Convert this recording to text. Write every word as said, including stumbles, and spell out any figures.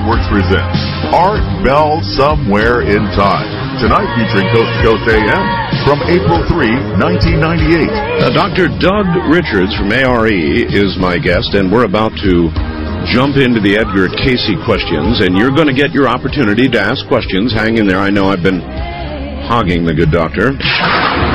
Networks presents Art Bell Somewhere in Time. Tonight featuring Coast to Coast A M from April third, nineteen ninety-eight. Uh, Doctor Doug Richards from A R E is my guest, and we're about to jump into the Edgar Casey questions, and you're going to get your opportunity to ask questions. Hang in there. I know I've been hogging the good doctor.